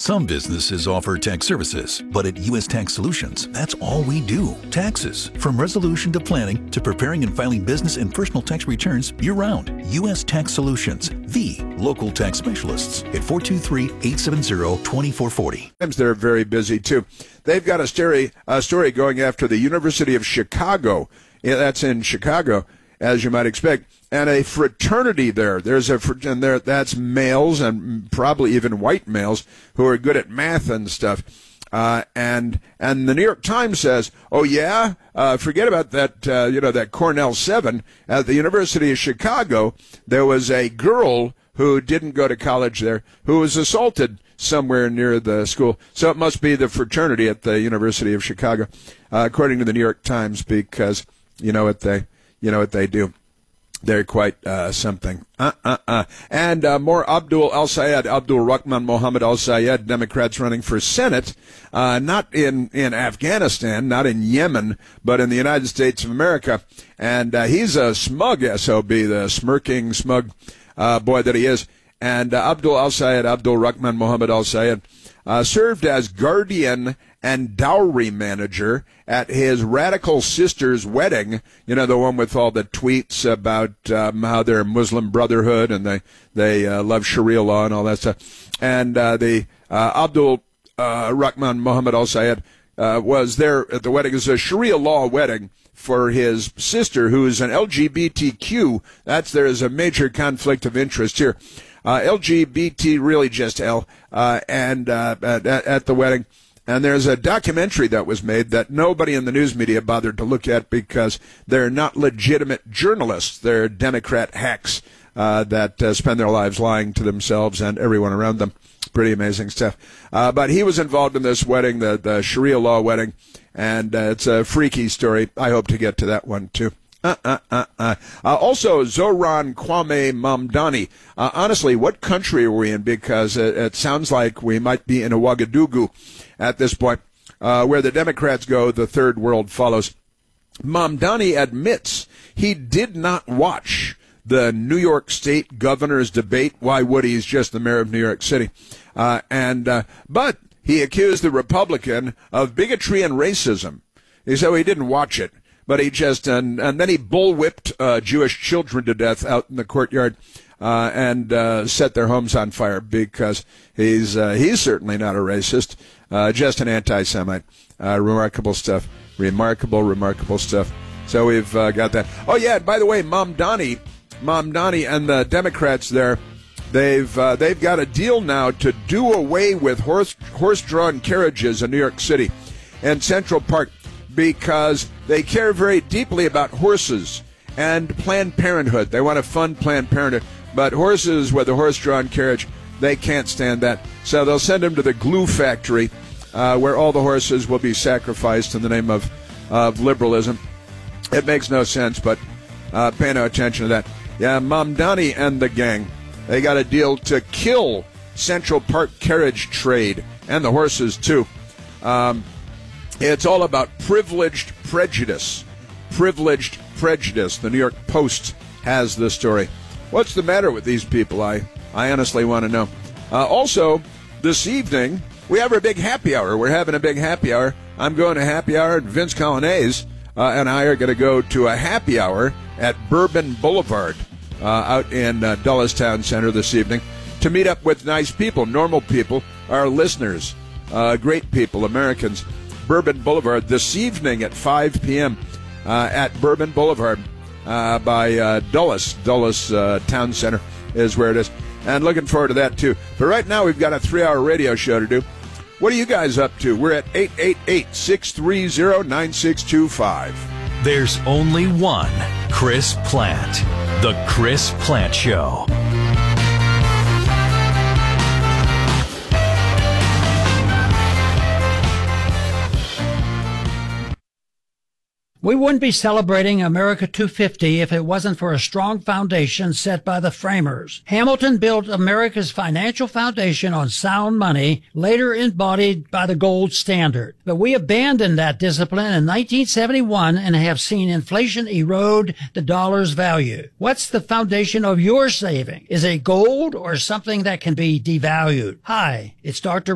Some businesses offer tax services, but at U.S. Tax Solutions, that's all we do. Taxes. From resolution to planning to preparing and filing business and personal tax returns year-round. U.S. Tax Solutions, the local tax specialists at 423-870-2440. They're very busy, too. They've got a story going after the University of Chicago. Yeah, that's in Chicago, as you might expect. And a fraternity there. That's males and probably even white males who are good at math and stuff. And the New York Times says, oh yeah, forget about that, that Cornell 7. At the University of Chicago, there was a girl who didn't go to college there who was assaulted somewhere near the school. So it must be the fraternity at the University of Chicago, according to the New York Times, because you know what they do. They're quite something. And more Abdul Rahman Mohammed al-Sayed, Democrats running for Senate, not in Afghanistan, not in Yemen, but in the United States of America. And he's a smug SOB, the smirking, smug boy that he is. And Abdul Rahman Mohammed al-Sayed, served as guardian and dowry manager at his radical sister's wedding, the one with all the tweets about how they're Muslim Brotherhood and they love Sharia law and all that stuff. And the Abdul Rahman Mohammed al-Sayed was there at the wedding. It was a Sharia law wedding for his sister, who is an LGBTQ. There is a major conflict of interest here. LGBT, really just L, and at the wedding. And there's a documentary that was made that nobody in the news media bothered to look at because they're not legitimate journalists. They're Democrat hacks that spend their lives lying to themselves and everyone around them. Pretty amazing stuff. But he was involved in this wedding, the Sharia law wedding, and it's a freaky story. I hope to get to that one, too. Also, Zohran Kwame Mamdani. Honestly, what country are we in? Because it sounds like we might be in Ouagadougou at this point. Where the Democrats go, the third world follows. Mamdani admits he did not watch the New York State governor's debate. Why would he? He's just the mayor of New York City. But he accused the Republican of bigotry and racism. He said he didn't watch it. But he just, and then he bullwhipped Jewish children to death out in the courtyard and set their homes on fire because he's certainly not a racist, just an anti-Semite. Remarkable stuff. Remarkable stuff. So we've got that. Oh, yeah, and by the way, Mamdani and the Democrats there, they've got a deal now to do away with horse-drawn carriages in New York City and Central Park, because they care very deeply about horses and Planned Parenthood. They want to fund Planned Parenthood. But horses with a horse-drawn carriage, they can't stand that. So they'll send them to the glue factory where all the horses will be sacrificed in the name of liberalism. It makes no sense, but pay no attention to that. Yeah, Mamdani and the gang, they got a deal to kill Central Park carriage trade and the horses, too. It's all about privileged prejudice. Privileged prejudice. The New York Post has the story. What's the matter with these people? I honestly want to know. Also, this evening, we have our big happy hour. We're having a big happy hour. I'm going to happy hour, and Vince Colonnese and I are going to go to a happy hour at Bourbon Boulevard out in Dulles Town Center this evening to meet up with nice people, normal people, our listeners, great people, Americans. Bourbon Boulevard this evening at 5 p.m. At Bourbon Boulevard by Dulles Town Center is where it is. And looking forward to that, too. But right now, we've got a 3-hour radio show to do. What are you guys up to? We're at 888-630-9625. There's only one Chris Plante. The Chris Plante Show. We wouldn't be celebrating America 250 if it wasn't for a strong foundation set by the framers. Hamilton built America's financial foundation on sound money, later embodied by the gold standard. But we abandoned that discipline in 1971 and have seen inflation erode the dollar's value. What's the foundation of your saving? Is it gold or something that can be devalued? Hi, it's Dr.